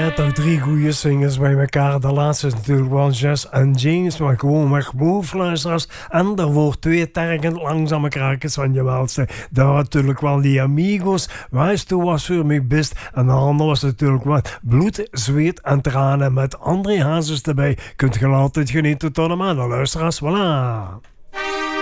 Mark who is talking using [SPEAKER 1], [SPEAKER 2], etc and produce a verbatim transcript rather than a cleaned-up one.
[SPEAKER 1] hebt toch drie goede singers bij elkaar. De laatste is natuurlijk wel Jess en James, maar gewoon weg bovenluisteraars. En er wordt twee tergend langzame krakers van je welste. Daar natuurlijk wel die Amigos. Wijs toe was voor mij best. En de andere was natuurlijk wat bloed, zweet en tranen. Met André Hazes erbij kunt je altijd genieten tot de maanden. Luisteraars, voilà.